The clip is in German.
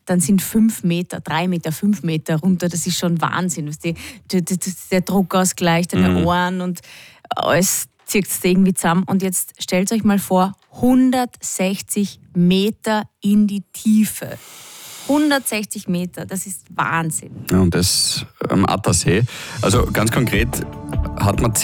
dann sind 5 Meter, 3 Meter, 5 Meter runter. Das ist schon Wahnsinn. Der Druckausgleich, deine Ohren und alles zieht es irgendwie zusammen. Und jetzt stellt euch mal vor, 160 Meter in die Tiefe. 160 Meter, das ist Wahnsinn. Ja, und das am Attersee. Also ganz konkret hat man